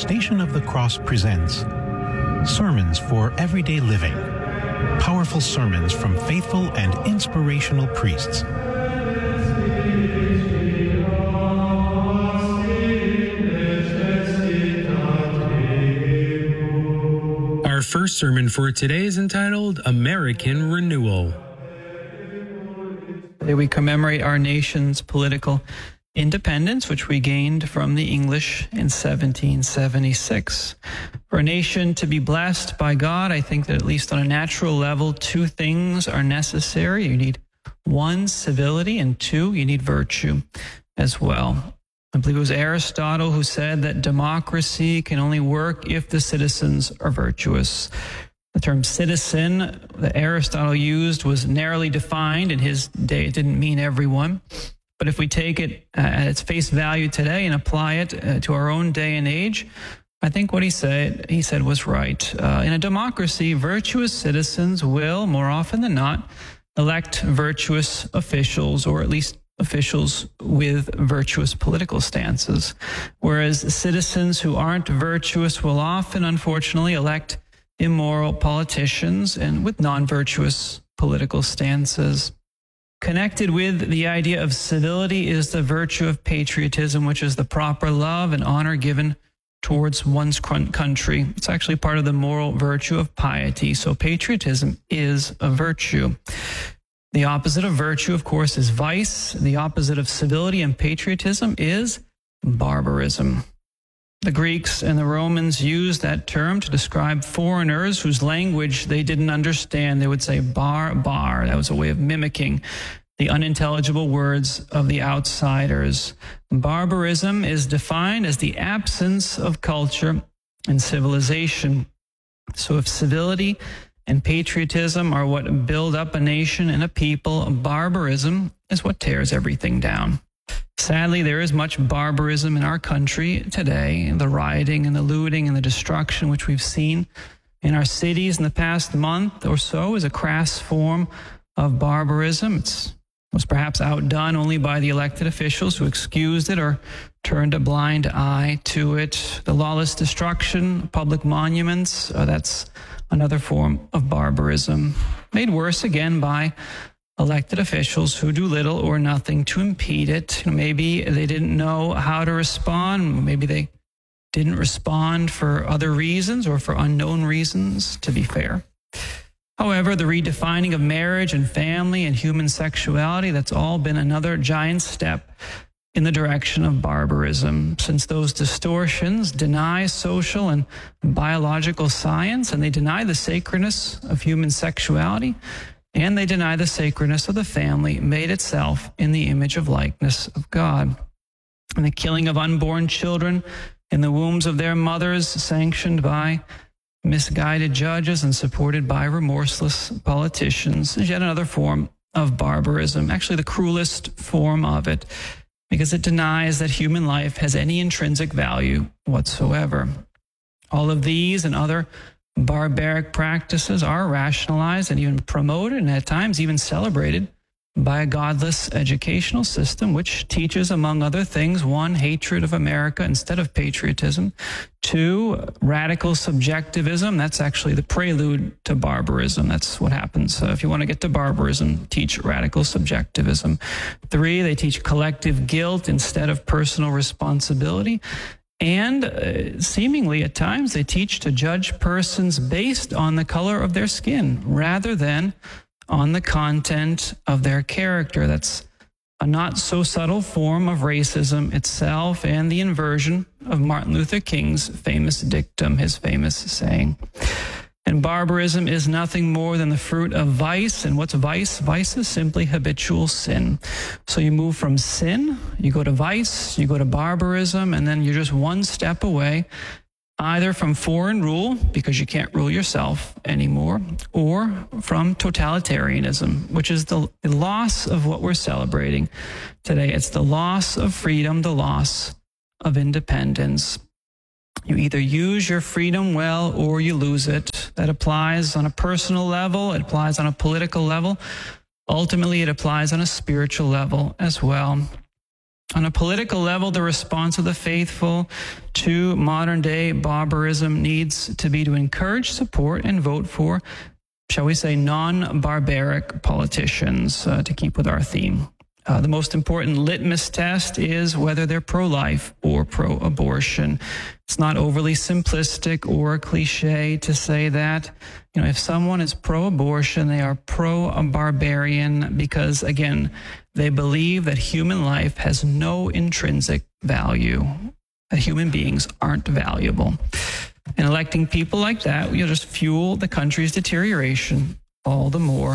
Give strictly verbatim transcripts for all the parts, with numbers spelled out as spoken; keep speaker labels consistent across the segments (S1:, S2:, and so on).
S1: Station of the Cross presents Sermons for Everyday Living. Powerful sermons from faithful and inspirational priests.
S2: Our first sermon for today is entitled American Renewal.
S3: Today we commemorate our nation's political independence, which we gained from the English in seventeen seventy-six. For a nation to be blessed by God, I think that at least on a natural level, two things are necessary. You need, one, civility, and two, you need virtue as well. I believe it was Aristotle who said that democracy can only work if the citizens are virtuous. The term citizen that Aristotle used was narrowly defined. In his day, it didn't mean everyone. But if we take it at its face value today and apply it uh, to our own day and age, I think what he said he said was right. Uh, in a democracy, virtuous citizens will, more often than not, elect virtuous officials, or at least officials with virtuous political stances. Whereas citizens who aren't virtuous will often, unfortunately, elect immoral politicians and with non-virtuous political stances. Connected with the idea of civility is the virtue of patriotism, which is the proper love and honor given towards one's country. It's actually part of the moral virtue of piety. So patriotism is a virtue. The opposite of virtue, of course, is vice. The opposite of civility and patriotism is barbarism. The Greeks and the Romans used that term to describe foreigners whose language they didn't understand. They would say bar, bar. That was a way of mimicking the unintelligible words of the outsiders. Barbarism is defined as the absence of culture and civilization. So if civility and patriotism are what build up a nation and a people, barbarism is what tears everything down. Sadly, there is much barbarism in our country today. The rioting and the looting and the destruction which we've seen in our cities in the past month or so is a crass form of barbarism. It was perhaps outdone only by the elected officials who excused it or turned a blind eye to it. The lawless destruction of public monuments, uh, that's another form of barbarism, made worse again by elected officials who do little or nothing to impede it. Maybe they didn't know how to respond. Maybe they didn't respond for other reasons or for unknown reasons, to be fair. However, the redefining of marriage and family and human sexuality, that's all been another giant step in the direction of barbarism, since those distortions deny social and biological science, and they deny the sacredness of human sexuality, and they deny the sacredness of the family made itself in the image of likeness of God. And the killing of unborn children in the wombs of their mothers, sanctioned by misguided judges and supported by remorseless politicians, is yet another form of barbarism, actually the cruelest form of it, because it denies that human life has any intrinsic value whatsoever. All of these and other barbaric practices are rationalized and even promoted and at times even celebrated by a godless educational system which teaches, among other things, one, hatred of America instead of patriotism, two, radical subjectivism. That's actually the prelude to barbarism. That's what happens. Uh, if you want to get to barbarism, teach radical subjectivism. Three, they teach collective guilt instead of personal responsibility. And uh, seemingly at times they teach to judge persons based on the color of their skin rather than on the content of their character. That's a not so subtle form of racism itself and the inversion of Martin Luther King's famous dictum, his famous saying. And barbarism is nothing more than the fruit of vice. And what's vice? Vice is simply habitual sin. So you move from sin, you go to vice, you go to barbarism, and then you're just one step away, either from foreign rule, because you can't rule yourself anymore, or from totalitarianism, which is the loss of what we're celebrating today. It's the loss of freedom, the loss of independence. You either use your freedom well or you lose it. That applies on a personal level. It applies on a political level. Ultimately, it applies on a spiritual level as well. On a political level, the response of the faithful to modern-day barbarism needs to be to encourage, support, and vote for, shall we say, non-barbaric politicians, uh, to keep with our theme. Uh, the most important litmus test is whether they're pro-life or pro-abortion. It's not overly simplistic or cliche to say that, you know, if someone is pro-abortion, they are pro-barbarian because, again, they believe that human life has no intrinsic value, that human beings aren't valuable. And electing people like that will just fuel the country's deterioration all the more.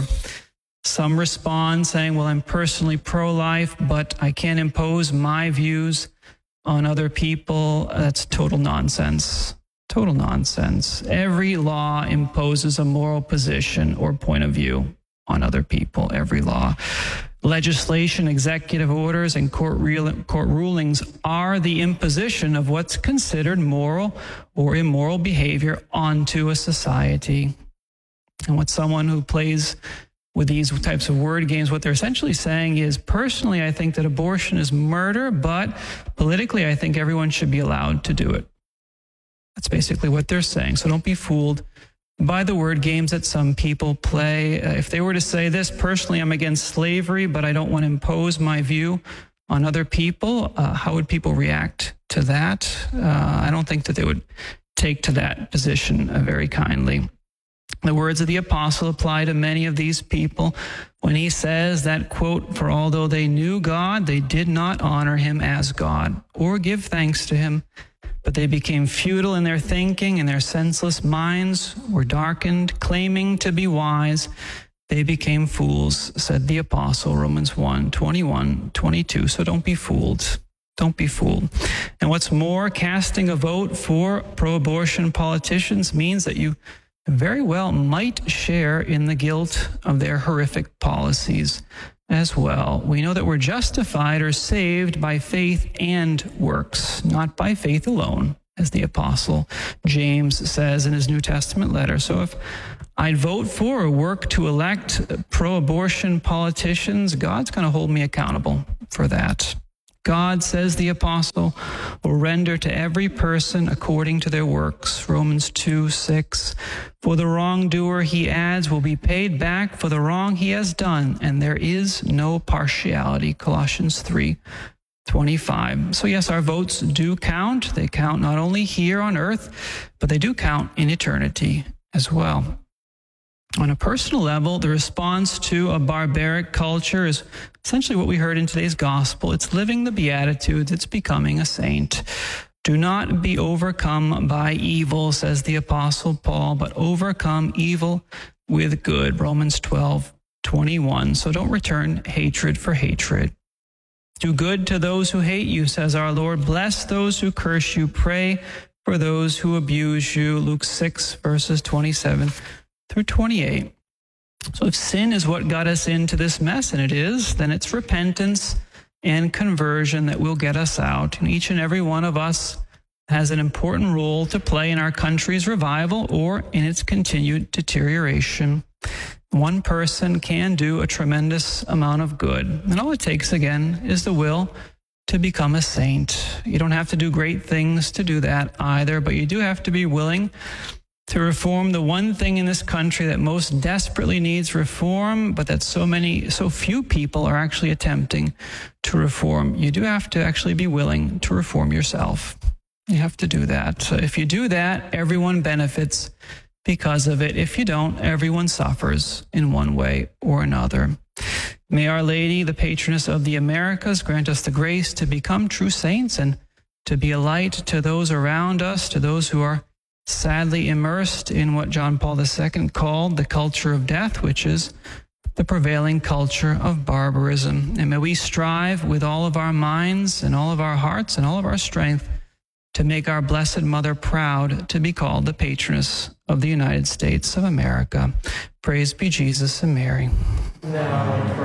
S3: Some respond saying, well, I'm personally pro-life, but I can't impose my views on other people. That's total nonsense. Total nonsense. Every law imposes a moral position or point of view on other people. Every law. Legislation, executive orders, and court, real, court rulings are the imposition of what's considered moral or immoral behavior onto a society. And what someone who plays with these types of word games, what they're essentially saying is, personally, I think that abortion is murder, but politically, I think everyone should be allowed to do it. That's basically what they're saying. So don't be fooled by the word games that some people play. Uh, if they were to say this, personally, I'm against slavery, but I don't want to impose my view on other people, uh, how would people react to that? Uh, I don't think that they would take to that position uh, very kindly. The words of the apostle apply to many of these people when he says that, quote, for although they knew God, they did not honor him as God or give thanks to him, but they became futile in their thinking and their senseless minds were darkened. Claiming to be wise, they became fools, said the apostle, Romans one, twenty-one, twenty-two. So don't be fooled. Don't be fooled. And what's more, casting a vote for pro-abortion politicians means that you very well might share in the guilt of their horrific policies as well. We know that we're justified or saved by faith and works, not by faith alone, as the apostle James says in his New Testament letter. So if I'd vote for or work to elect pro-abortion politicians, God's going to hold me accountable for that. God, says the apostle, will render to every person according to their works. Romans two, six. For the wrongdoer, he adds, will be paid back for the wrong he has done, and there is no partiality. Colossians three, twenty-five. So yes, our votes do count. They count not only here on earth, but they do count in eternity as well. On a personal level, the response to a barbaric culture is essentially what we heard in today's gospel. It's living the Beatitudes. It's becoming a saint. Do not be overcome by evil, says the Apostle Paul, but overcome evil with good. Romans twelve, twenty-one. So don't return hatred for hatred. Do good to those who hate you, says our Lord. Bless those who curse you. Pray for those who abuse you. Luke six, verses twenty-seven through twenty-eight. So if sin is what got us into this mess, and it is, then it's repentance and conversion that will get us out. And each and every one of us has an important role to play in our country's revival or in its continued deterioration. One person can do a tremendous amount of good. And all it takes, again, is the will to become a saint. You don't have to do great things to do that either, but you do have to be willing to reform the one thing in this country that most desperately needs reform, but that so many, so few people are actually attempting to reform. You do have to actually be willing to reform yourself. You have to do that. So if you do that, everyone benefits because of it. If you don't, everyone suffers in one way or another. May Our Lady, the patroness of the Americas, grant us the grace to become true saints and to be a light to those around us, to those who are sadly immersed in what John Paul the Second called the culture of death, which is the prevailing culture of barbarism. And may we strive with all of our minds and all of our hearts and all of our strength to make our Blessed Mother proud to be called the patroness of the United States of America. Praise be Jesus and Mary. Now.